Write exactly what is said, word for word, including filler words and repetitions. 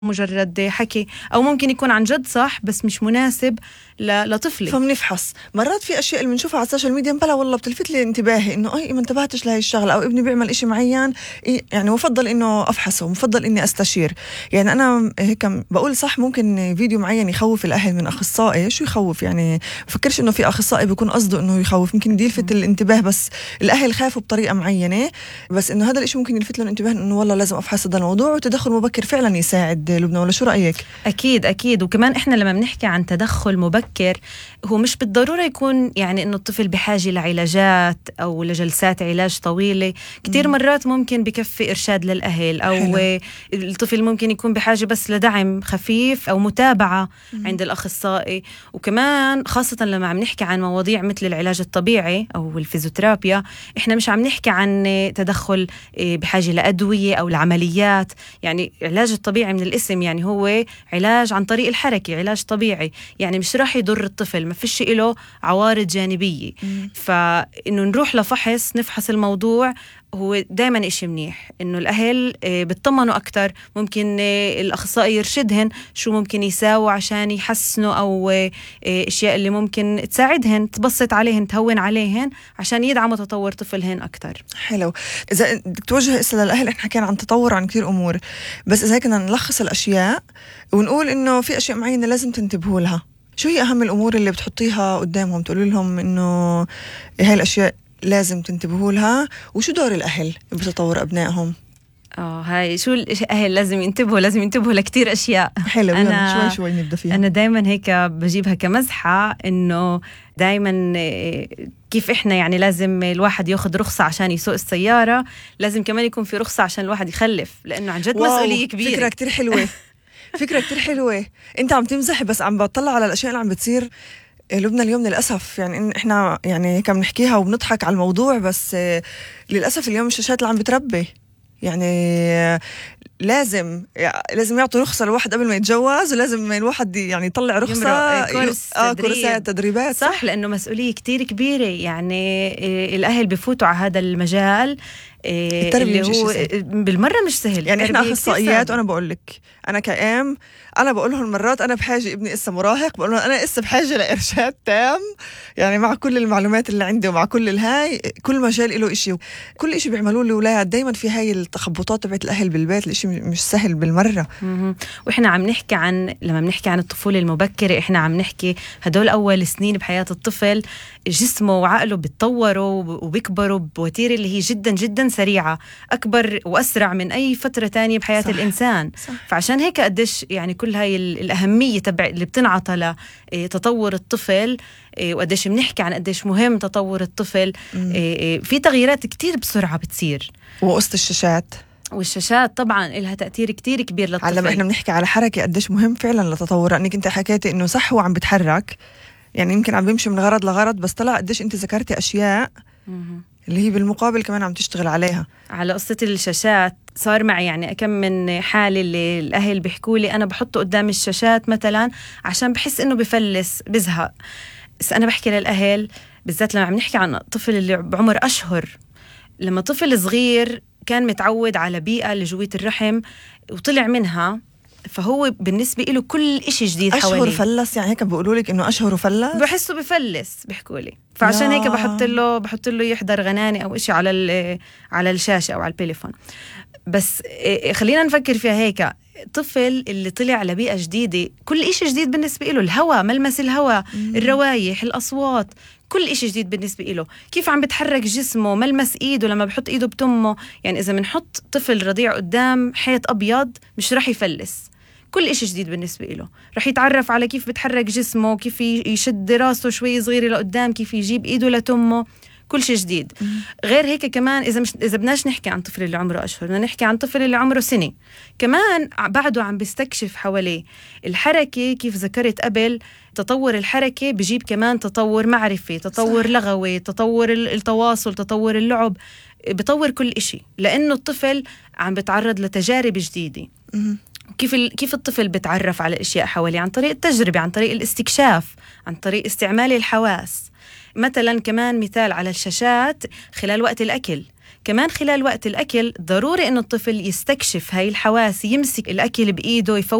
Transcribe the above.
مجرد حكي، أو ممكن يكون عن جد صح بس مش مناسب لطفلي. فمنفحص مرات في أشياء اللي بنشوفها على السوشيال ميديا بلا والله بتلفت لي انتباهي إنه أي ما انتبهتش لهي الشغلة، أو ابني بيعمل إشي معين يعني مفضل إنه أفحصه، مفضل إني أستشير. يعني أنا هيك بقول صح ممكن فيديو معين يخوف الأهل من أخصائي، شو يخوف يعني بفكرش إنه في أخصائي بيكون قصده إنه يخوف، ممكن يدي يلفت الانتباه بس الأهل خافوا بطريقة معينة، بس إنه هذا الإشي ممكن يلفت له الانتباه إنه والله لازم أفحص هذا الموضوع. وتدخل مبكر فعلا يساعد لبنى، ولا شو رأيك؟ أكيد أكيد. وكمان إحنا لما بنحكي عن تدخل مبكر هو مش بالضرورة يكون يعني إنه الطفل بحاجة لعلاجات أو لجلسات علاج طويلة. كتير مم. مرات ممكن بكفي إرشاد للأهل، أو حلو. الطفل ممكن يكون بحاجة بس لدعم خفيف أو متابعة مم. عند الأخصائي. وكمان خاصة لما عم نحكي عن مواضيع مثل العلاج الطبيعي أو الفيزيوثيرابيا، إحنا مش عم نحكي عن تدخل بحاجة لأدوية أو لعمليات. يعني العلاج الطبيعي من الاسم يعني هو علاج عن طريق الحركة، علاج طبيعي، يعني مش راح يضر الطفل، ما فيش له عوارض جانبية. فإنه نروح لفحص نفحص الموضوع هو دايما إشي منيح، إنه الأهل بتطمنوا أكتر. ممكن الأخصائي يرشدهن شو ممكن يساووا عشان يحسنوا، أو إشياء اللي ممكن تساعدهن، تبسط عليهن، تهون عليهن عشان يدعموا تطور طفلهن أكتر. حلو. إذا بدك توجه إسلا للأهل، إحنا حكينا عن تطور عن كتير أمور، بس إذا كنا نلخص الأشياء ونقول إنه في أشياء معينة لازم تنتبهوا لها، شو هي أهم الأمور اللي بتحطيها قدامهم تقولوا لهم إنه هاي الأشياء لازم تنتبهوا لها، وشو دور الأهل بتطور أبنائهم؟ اه هاي شو الأهل لازم ينتبهوا، لازم ينتبهوا لكتير أشياء. حلو. أنا شوي شوي نبدأ فيها. أنا دايما هيك بجيبها كمزحة، إنه دايما كيف إحنا يعني لازم الواحد يأخذ رخصة عشان يسوق السيارة، لازم كمان يكون في رخصة عشان الواحد يخلف، لأنه عن جد مسؤولية كبيرة. فكرة كتير حلوة. فكرة كتير حلوة. أنت عم تمزح بس عم بطلع على الأشياء اللي عم بتصير لبنى اليوم للأسف. يعني إن إحنا يعني كم نحكيها وبنضحك على الموضوع، بس للأسف اليوم الشاشات اللي عم بتربي. يعني لازم لازم يعطوا رخصة الواحد قبل ما يتجوز، ولازم الواحد يعني يطلع رخصة كورس آه كورسات تدريبات. صح, صح لأنه مسؤولية كتير كبيرة. يعني الأهل بفوتوا على هذا المجال اللي هو بالمرة مش سهل. يعني إحنا أخصائيات، وأنا بقول لك أنا كأم أنا بقول لهم مرات أنا بحاجة، ابني إسا مراهق، بقول لهم أنا إسا بحاجة لإرشاد تام، يعني مع كل المعلومات اللي عندي ومع كل الهاي، كل مجال له إشي، كل إشي بيعملوه الأولاد دايما في هاي التخبطات تبعت الأهل بالبيت، الإشي مش سهل بالمرة. وإحنا عم نحكي عن لما بنحكي عن الطفولة المبكرة، إحنا عم نحكي هدول أول سنين بحياة الطفل، جسمه وعقله بيتطوروا وبيكبروا بوتيرة اللي هي جدا جدا سريعة، أكبر وأسرع من أي فترة تانية بحياة صح. الإنسان صح. فعشان هيك قديش يعني كل هاي الأهمية تبع اللي بتنعطى لتطور الطفل، وقديش بنحكي عن قديش مهم تطور الطفل. م. في تغييرات كتير بسرعة بتصير، وقصة الشاشات والشاشات طبعا لها تأثير كتير كبير للطفل. لما احنا بنحكي على حركة قديش مهم فعلا لتطور، انك انت حكيتي انه صح هو عم بتحرك، يعني يمكن عم بيمشي من غرض لغرض، بس طلع قديش انت ذكرتي اشياء م- اللي هي بالمقابل كمان عم تشتغل عليها. على قصة الشاشات صار معي يعني كم من حالة اللي الأهل بيحكوا لي أنا بحطه قدام الشاشات مثلا عشان بحس إنه بفلس بزهق. بس أنا بحكي للأهل بالذات لما عم نحكي عن طفل اللي بعمر أشهر، لما طفل صغير كان متعود على بيئة لجوية الرحم وطلع منها، فهو بالنسبة له كل إشي جديد حواليه. أشهر فلس يعني هيك بقولوا لك إنه أشهر فلس، بحسه بفلس بيحكوا لي، فعشان هيك بحط له بحط له يحضر غناني أو إشي على على الشاشة أو على التليفون. بس خلينا نفكر فيها هيك، طفل اللي طلع على بيئة جديدة كل إشي جديد بالنسبة له، الهواء، ملمس الهواء، الروايح، الأصوات، كل إشي جديد بالنسبة له، كيف عم بتحرك جسمه، ملمس إيده لما بحط إيده بتمه. يعني إذا منحط طفل رضيع قدام حيط أبيض مش رح يفلس، كل إشي جديد بالنسبة له، رح يتعرف على كيف بتحرك جسمه، كيف يشد راسه شوي صغيرة لقدام، كيف يجيب إيده لتمه، كل شيء جديد. غير هيك كمان إذا مش إذا بدناش نحكي عن طفل اللي عمره أشهر، بدنا نحكي عن طفل اللي عمره سنة، كمان بعده عم بيستكشف حواليه الحركة. كيف ذكرت قبل، تطور الحركة بجيب كمان تطور معرفي، تطور صح. لغوي، تطور التواصل، تطور اللعب، بطور كل إشي، لأنه الطفل عم بتعرض لتجارب جديدة. كيف كيف الطفل بتعرف على الأشياء حواليه؟ عن طريق التجربة، عن طريق الاستكشاف، عن طريق استعمال الحواس. مثلا كمان مثال على الشاشات خلال وقت الأكل، كمان خلال وقت الأكل ضروري إنه الطفل يستكشف هاي الحواس، يمسك الأكل بإيده،